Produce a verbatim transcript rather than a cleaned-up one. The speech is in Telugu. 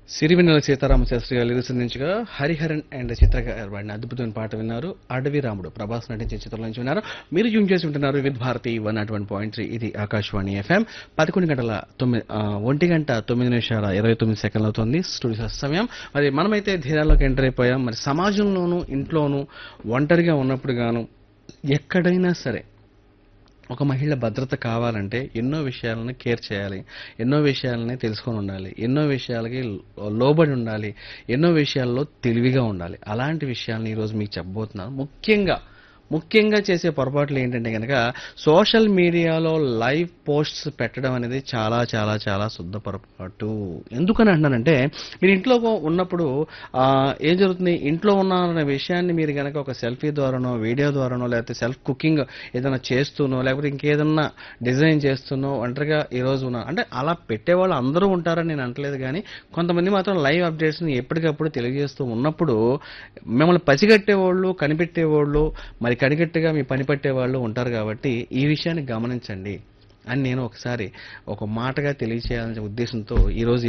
సిరివెన్నెల సీతారామ శాస్త్రి గారు నిరూపించగా హరిహరన్ అండ్ చిత్ర గారు వాడిన అద్భుతమైన పాట విన్నారు. అడవి రాముడు ప్రభాస్ నటించే చిత్రం నుంచి విన్నారు. మీరు జూమ్ చేసి ఉంటున్నారు with Bharati one not one point three. ఇది ఆకాశవాణి ఎఫ్ఎం. పదకొండు గంటల తొమ్మిది ఆ, ఒంటి గంట తొమ్మిది నిమిషాల ఇరవై తొమ్మిది సెకండ్లు అవుతుంది స్టూడియో సమయం. మరి మనమైతే ధీరాల్లోకి ఎంటర్ అయిపోయాం. మరి సమాజంలోనూ ఇంట్లోనూ ఒంటరిగా ఉన్నప్పుడు గాను ఎక్కడైనా సరే ఒక మహిళ భద్రత కావాలంటే ఎన్నో విషయాలను కేర్ చేయాలి, ఎన్నో విషయాలని తెలుసుకొని ఉండాలి, ఎన్నో విషయాలకి లో- లోబడి ఉండాలి, ఎన్నో విషయాల్లో తెలివిగా ఉండాలి. అలాంటి విషయాలను ఈరోజు మీకు చెప్పబోతున్నాను. ముఖ్యంగా ముఖ్యంగా చేసే పొరపాట్లు ఏంటంటే కనుక సోషల్ మీడియాలో లైవ్ పోస్ట్స్ పెట్టడం అనేది చాలా చాలా చాలా శుద్ధ పొరపాటు. ఎందుకని అంటున్నానంటే మీరు ఇంట్లో ఉన్నప్పుడు ఆ, ఏం జరుగుతుంది, ఇంట్లో ఉన్నారనే విషయాన్ని మీరు కనుక ఒక సెల్ఫీ ద్వారానో వీడియో ద్వారానో లేకపోతే సెల్ఫ్ కుకింగ్ ఏదైనా చేస్తూనో లేకపోతే ఇంకేదన్నా డిజైన్ చేస్తూనో ఒంటరిగా ఈరోజు ఉన్నా అంటే అలా పెట్టేవాళ్ళు అందరూ ఉంటారని నేను అంటలేదు, కానీ కొంతమంది మాత్రం లైవ్ అప్డేట్స్ని ఎప్పటికప్పుడు తెలియజేస్తూ ఉన్నప్పుడు మిమ్మల్ని పసిగట్టేవాళ్ళు కనిపెట్టేవాళ్ళు మరి కనిగట్టుగా మీ పని పట్టేవాళ్ళు ఉంటారు. కాబట్టి ఈ విషయాన్ని గమనించండి అని నేను ఒకసారి ఒక మాటగా తెలియచేయాలనే ఉద్దేశంతో ఈరోజు